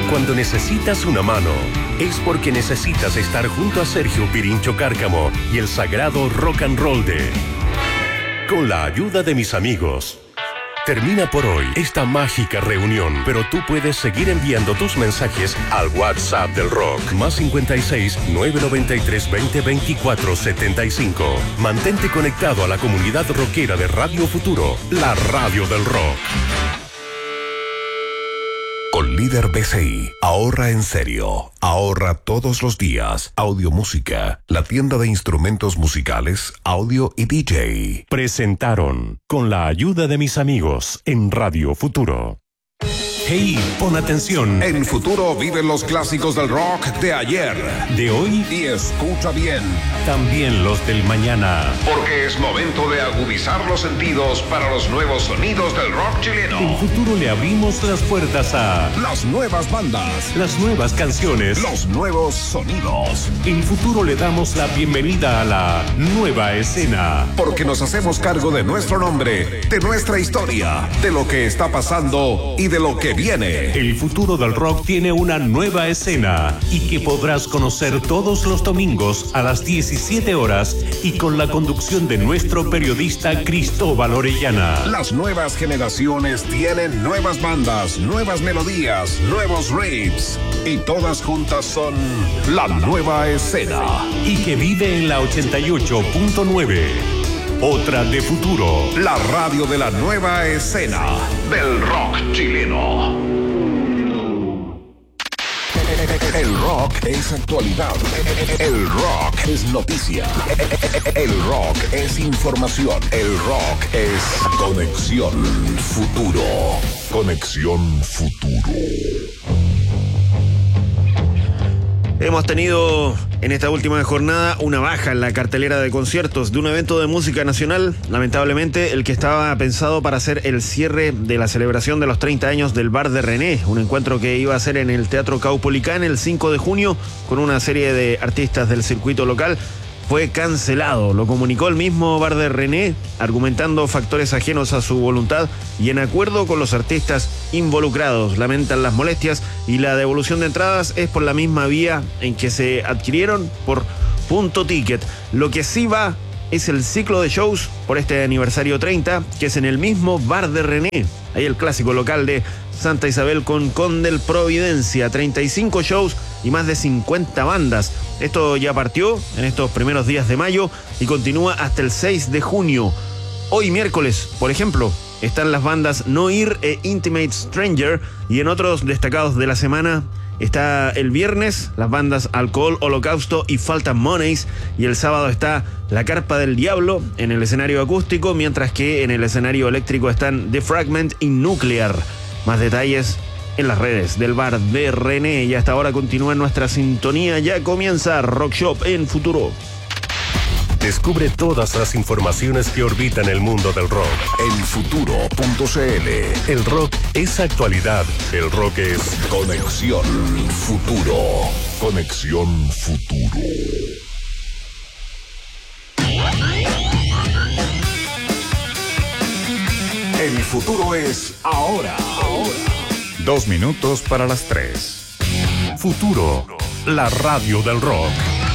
Cuando necesitas una mano, es porque necesitas estar junto a Sergio Pirincho Cárcamo y el sagrado rock and roll de Con la ayuda de mis amigos. Termina por hoy esta mágica reunión, pero tú puedes seguir enviando tus mensajes al WhatsApp del rock, +56 993 20 24 75. Mantente conectado a la comunidad rockera de Radio Futuro, la radio del rock. Con Líder BCI, ahorra en serio, ahorra todos los días. Audio Música, la tienda de instrumentos musicales, audio y DJ. Presentaron Con la ayuda de mis amigos en Radio Futuro. Hey, pon atención. En Futuro viven los clásicos del rock de ayer, de hoy y escucha bien, también los del mañana. Porque es momento de agudizar los sentidos para los nuevos sonidos del rock chileno. En Futuro le abrimos las puertas a las nuevas bandas, las nuevas canciones, los nuevos sonidos. En Futuro le damos la bienvenida a la nueva escena. Porque nos hacemos cargo de nuestro nombre, de nuestra historia, de lo que está pasando y de lo que viene. El futuro del rock tiene una nueva escena y que podrás conocer todos los domingos a las 17 horas y con la conducción de nuestro periodista Cristóbal Orellana. Las nuevas generaciones tienen nuevas bandas, nuevas melodías, nuevos riffs y todas juntas son la nueva escena. Y que vive en la 88.9. Otra de Futuro. La radio de la nueva escena del rock chileno. El rock es actualidad. El rock es noticia. El rock es información. El rock es Conexión Futuro. Conexión Futuro. Hemos tenido en esta última jornada una baja en la cartelera de conciertos de un evento de música nacional, lamentablemente el que estaba pensado para ser el cierre de la celebración de los 30 años del Bar de René, un encuentro que iba a ser en el Teatro Caupolicán el 5 de junio con una serie de artistas del circuito local. Fue cancelado, lo comunicó el mismo Bar de René, argumentando factores ajenos a su voluntad y en acuerdo con los artistas involucrados. Lamentan las molestias y la devolución de entradas es por la misma vía en que se adquirieron, por Punto Ticket. Lo que sí va es el ciclo de shows por este aniversario 30, que es en el mismo Bar de René. Ahí el clásico local de Santa Isabel con Condel Providencia, 35 shows y más de 50 bandas. Esto ya partió en estos primeros días de mayo y continúa hasta el 6 de junio. Hoy miércoles, por ejemplo, están las bandas No Ir e Intimate Stranger y en otros destacados de la semana está el viernes las bandas Alcohol, Holocausto y Falta Monies y el sábado está La Carpa del Diablo en el escenario acústico, mientras que en el escenario eléctrico están The Fragment y Nuclear. Más detalles en las redes del Bar de René y hasta ahora continúa nuestra sintonía. Ya comienza Rock Shop en Futuro. Descubre todas las informaciones que orbitan el mundo del rock en futuro.cl. El rock es actualidad. El rock es Conexión Futuro. Conexión Futuro. El futuro es ahora. 2 minutos para las 3. Futuro, la radio del rock.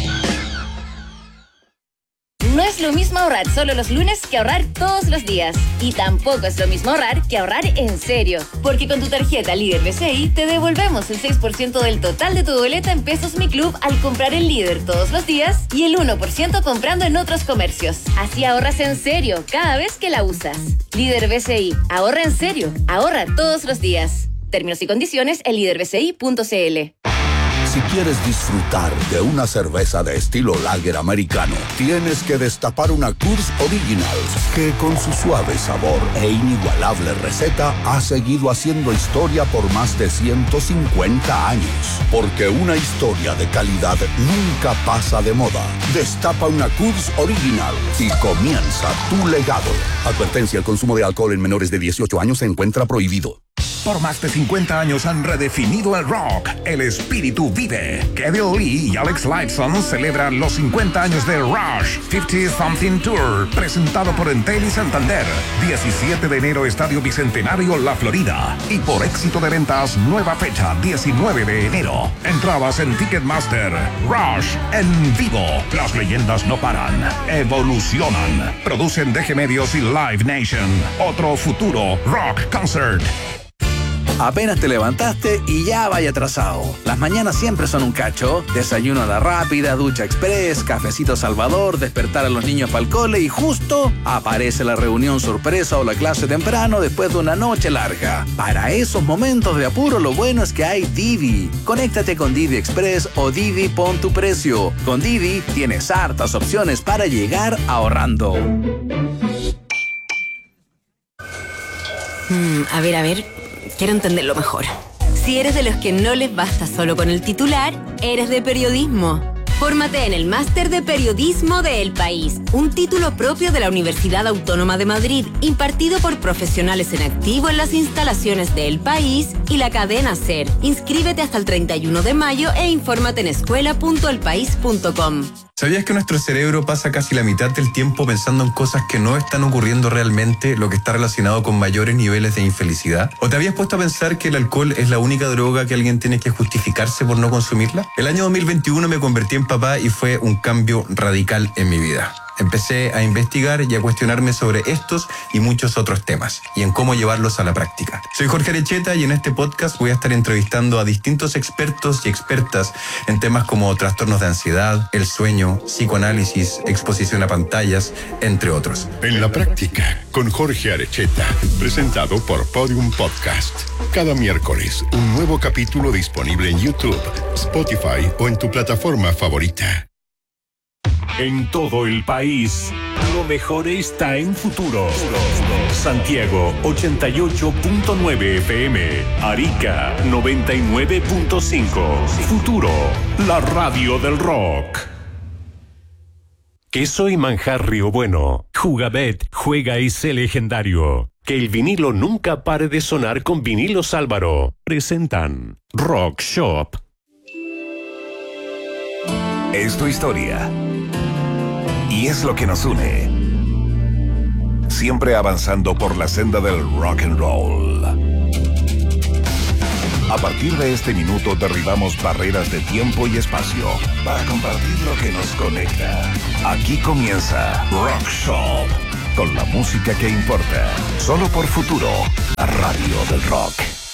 No es lo mismo ahorrar solo los lunes que ahorrar todos los días. Y tampoco es lo mismo ahorrar que ahorrar en serio. Porque con tu tarjeta Líder BCI te devolvemos el 6% del total de tu boleta en Pesos Mi Club al comprar en Líder todos los días y el 1% comprando en otros comercios. Así ahorras en serio cada vez que la usas. Líder BCI, ahorra en serio, ahorra todos los días. Términos y condiciones en liderbci.cl. Si quieres disfrutar de una cerveza de estilo lager americano, tienes que destapar una Coors Original, que con su suave sabor e inigualable receta ha seguido haciendo historia por más de 150 años. Porque una historia de calidad nunca pasa de moda. Destapa una Coors Original y comienza tu legado. Advertencia: el consumo de alcohol en menores de 18 años se encuentra prohibido. Por más de 50 años han redefinido el rock. El espíritu vive. Kevin Lee y Alex Lifeson celebran los 50 años de Rush 50 Something Tour, presentado por Entel y Santander. 17 de enero, Estadio Bicentenario, La Florida. Y por éxito de ventas, nueva fecha, 19 de enero. Entradas en Ticketmaster. Rush en vivo. Las leyendas no paran, evolucionan. Producen DG Medios y Live Nation. Otro futuro rock concert. Apenas te levantaste y ya vaya atrasado. Las mañanas siempre son un cacho. Desayuno a la rápida, ducha express, cafecito Salvador, despertar a los niños para el cole y justo aparece la reunión sorpresa o la clase temprano después de una noche larga. Para esos momentos de apuro, lo bueno es que hay Didi. Conéctate con Didi Express o Didi Pon tu Precio. Con Didi tienes hartas opciones para llegar ahorrando. A ver. Quiero entenderlo mejor. Si eres de los que no les basta solo con el titular, eres de periodismo. Fórmate en el Máster de Periodismo de El País, un título propio de la Universidad Autónoma de Madrid, impartido por profesionales en activo en las instalaciones de El País y la cadena SER. Inscríbete hasta el 31 de mayo e infórmate en escuela.elpaís.com. ¿Sabías que nuestro cerebro pasa casi la mitad del tiempo pensando en cosas que no están ocurriendo realmente, lo que está relacionado con mayores niveles de infelicidad? ¿O te habías puesto a pensar que el alcohol es la única droga que alguien tiene que justificarse por no consumirla? El año 2021 me convertí en papá y fue un cambio radical en mi vida. Empecé a investigar y a cuestionarme sobre estos y muchos otros temas y en cómo llevarlos a la práctica. Soy Jorge Arecheta y en este podcast voy a estar entrevistando a distintos expertos y expertas en temas como trastornos de ansiedad, el sueño, psicoanálisis, exposición a pantallas, entre otros. En la práctica, con Jorge Arecheta, presentado por Podium Podcast. Cada miércoles, un nuevo capítulo disponible en YouTube, Spotify o en tu plataforma favorita. En todo el país, lo mejor está en Futuro. Santiago 88.9 FM, Arica 99.5. Futuro, la radio del rock. Queso y manjar Río Bueno. Jugabet, juega y sé legendario. Que el vinilo nunca pare de sonar con Vinilos Álvaro. Presentan Rock Shop. Es tu historia. Y es lo que nos une. Siempre avanzando por la senda del rock and roll. A partir de este minuto derribamos barreras de tiempo y espacio para compartir lo que nos conecta. Aquí comienza Rock Shop, con la música que importa. Solo por Futuro, la radio del rock.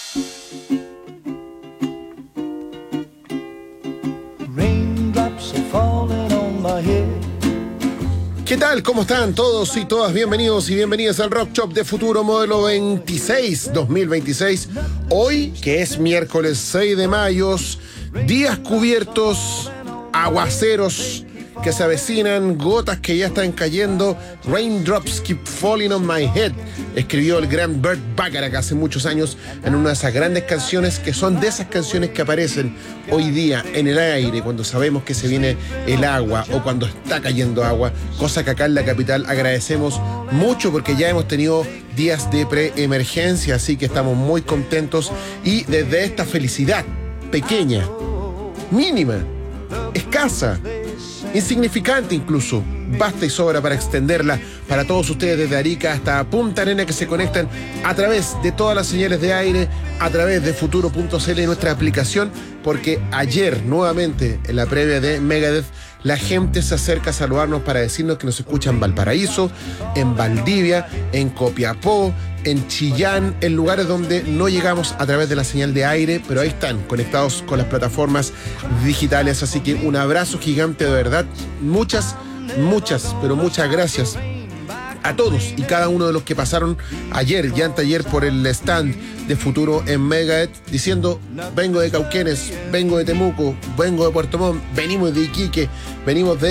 Raindrops are falling on my head. ¿Qué tal? ¿Cómo están todos y todas? Bienvenidos y bienvenidas al Rock Shop de Futuro modelo 2026. Hoy, que es miércoles 6 de mayo, días cubiertos, aguaceros que se avecinan, gotas que ya están cayendo. Raindrops keep falling on my head, escribió el gran Burt Bacharach hace muchos años en una de esas grandes canciones que son de esas canciones que aparecen hoy día en el aire cuando sabemos que se viene el agua o cuando está cayendo agua, cosa que acá en la capital agradecemos mucho porque ya hemos tenido días de preemergencia, así que estamos muy contentos y desde esta felicidad pequeña, mínima, escasa, insignificante incluso, basta y sobra para extenderla para todos ustedes desde Arica hasta Punta Arenas que se conectan a través de todas las señales de aire, a través de futuro.cl y nuestra aplicación, porque ayer nuevamente en la previa de Megadeth la gente se acerca a saludarnos para decirnos que nos escucha en Valparaíso, en Valdivia, en Copiapó, en Chillán, en lugares donde no llegamos a través de la señal de aire, pero ahí están, conectados con las plataformas digitales. Así que un abrazo gigante de verdad. Muchas gracias a todos y cada uno de los que pasaron ayer y anteayer por el stand de Futuro en Megadeth, diciendo: vengo de Cauquenes, vengo de Temuco, vengo de Puerto Montt, venimos de Iquique, venimos de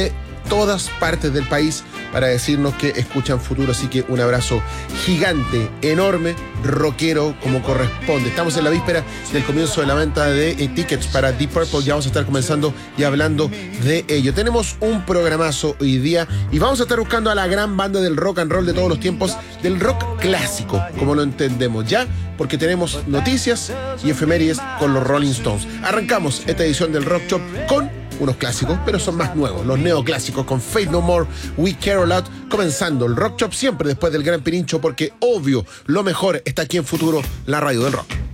todas partes del país para decirnos que escuchan Futuro. Así que un abrazo gigante, enorme, rockero como corresponde. Estamos en la víspera del comienzo de la venta de tickets para Deep Purple. Ya vamos a estar comenzando y hablando de ello. Tenemos un programazo hoy día y vamos a estar buscando a la gran banda del rock and roll de todos los tiempos, del rock clásico, como lo entendemos ya, porque tenemos noticias y efemérides con los Rolling Stones. Arrancamos esta edición del Rock Shop con unos clásicos, pero son más nuevos, los neoclásicos con Faith No More, We Care a Lot, comenzando el Rock Shop siempre después del Gran Pirincho, porque obvio, lo mejor está aquí en Futuro, la radio del rock.